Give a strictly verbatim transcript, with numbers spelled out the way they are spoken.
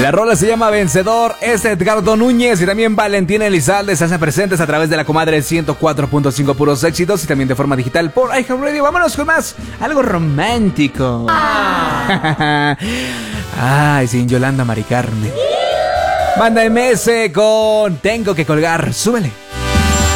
La rola se llama Vencedor, es de Edgardo Núñez y también Valentina Elizalde. Se hacen presentes a través de la comadre ciento cuatro punto cinco puros éxitos y también de forma digital por iHeartRadio. Vámonos con más, algo romántico. Ah. Ay, sin Yolanda Mari Carmen. Banda M S con Tengo que colgar, súbele.